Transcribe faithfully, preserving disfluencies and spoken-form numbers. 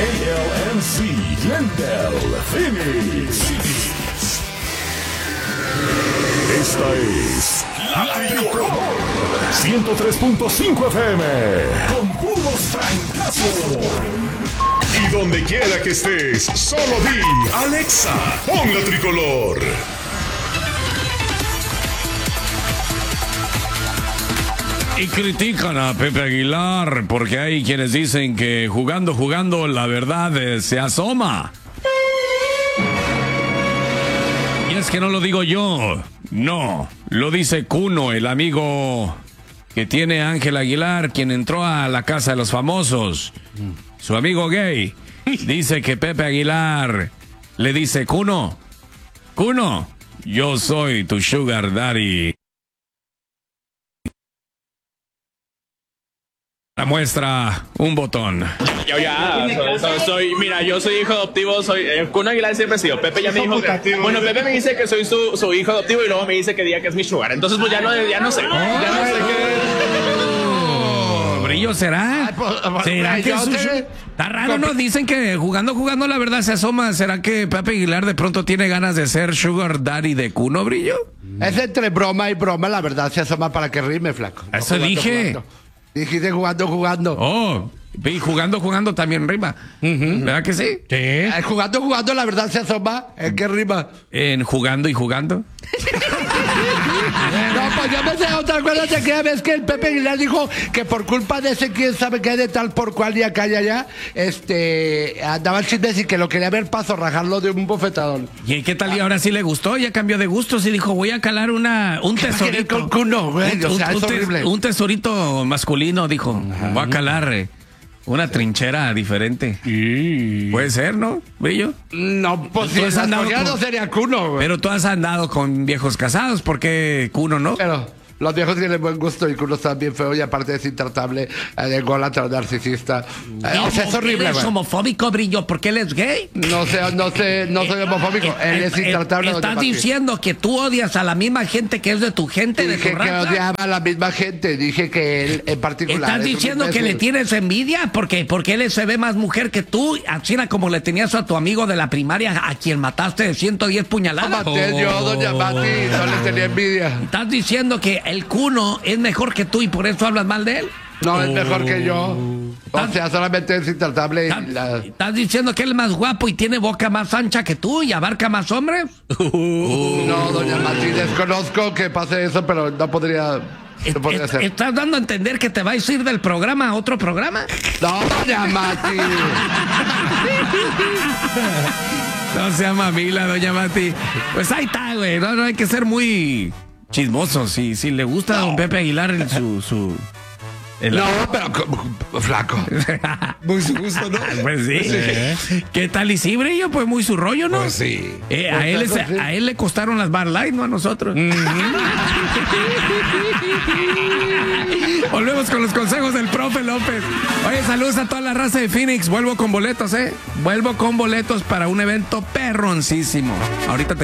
L M C Glendale, Phoenix. Esta es La Tricolor ciento tres punto cinco F M con puros francazos. Y donde quiera que estés, solo di Alexa, pon La Tricolor. Y critican a Pepe Aguilar porque hay quienes dicen que jugando, jugando, la verdad eh, se asoma. Y es que no lo digo yo, no, lo dice Cuno, el amigo que tiene Ángel Aguilar, quien entró a la casa de los famosos. Su amigo gay dice que Pepe Aguilar le dice, Cuno, Cuno, yo soy tu sugar daddy. La muestra un botón. Yo ya, soy, soy, soy, mira, yo soy hijo adoptivo, soy, eh, Cuno Aguilar siempre ha sido, Pepe ya me dijo que, bueno, Pepe me dice que soy su, su hijo adoptivo y luego me dice que diga que es mi sugar, entonces pues ya no, ya no sé, ya no sé qué... ¿Brillo será? ¿Será que es su... Está raro, ¿no? Dicen que jugando, jugando la verdad se asoma. ¿Será que Pepe Aguilar de pronto tiene ganas de ser sugar daddy de Cuno, Brillo? Es entre broma y broma, la verdad se asoma para que rime, flaco. No, eso jugando, dije. Jugando. Dijiste jugando, jugando. Oh, y jugando, jugando también rima. Uh-huh. ¿Verdad que sí? Sí. Eh, jugando, jugando, la verdad se asoma. ¿En qué rima? En jugando y jugando. No, pues yo me sé otra cosa. ¿Te queda? Ves que el Pepe Aguilar dijo que por culpa de ese quién sabe qué de tal por cual y acá y allá, este, andaba el chisme y que lo quería ver para zorrajarlo de un bofetadón. ¿Y qué tal? Y ahora sí le gustó, ya cambió de gustos y dijo, voy a calar una, un tesorito. Con Cuno, güey, o sea, un, es un, horrible. Un tesorito masculino, dijo, ajá, voy a calar eh, una trinchera diferente. Sí. Puede ser, ¿no, Brillo? No, pues si esa no sería Cuno, güey. Pero tú has andado con viejos casados, ¿por qué Cuno no? Pero... los viejos tienen buen gusto y Cuno está bien feo y aparte es intratable, eh, de ególatra, narcisista. Eh, o sea, es horrible, ¿Él es güey. homofóbico, Brillo, porque él es gay? No sé, no sé, no soy homofóbico. Eh, él eh, es intratable. Eh, ¿Estás diciendo que tú odias a la misma gente que es de tu gente, dije de tu raza? Dije que odiaba a la misma gente, dije que él en particular. ¿Estás diciendo que le tienes envidia? Porque, porque él se ve más mujer que tú, así como le tenías a tu amigo de la primaria, a quien mataste de ciento diez puñaladas. No maté yo, doña Mati, no le tenía envidia. ¿Estás diciendo que el Cuno es mejor que tú y por eso hablas mal de él? No, oh. es mejor que yo. O sea, solamente es intratable. ¿Estás, y la... ¿Estás diciendo que él es más guapo y tiene boca más ancha que tú y abarca más hombres? Uh. No, doña Mati, desconozco que pase eso, pero no podría... No podría ser. ¿Estás dando a entender que te vais a ir del programa a otro programa? No, doña Mati. No sea mamila, doña Mati. Pues ahí está, güey. No, no hay que ser muy... chismoso, si, si le gusta a don Pepe Aguilar el, su... su el... No, pero flaco. Muy su gusto, ¿no? Pues sí. sí. ¿Qué tal y sí, Brillo? Pues muy su rollo, ¿no? Pues sí. Eh, a, él es, a él le costaron las Bar Light, no a nosotros. Mm-hmm. Volvemos con los consejos del profe López. Oye, saludos a toda la raza de Phoenix. Vuelvo con boletos, ¿eh? Vuelvo con boletos para un evento perroncísimo. Ahorita te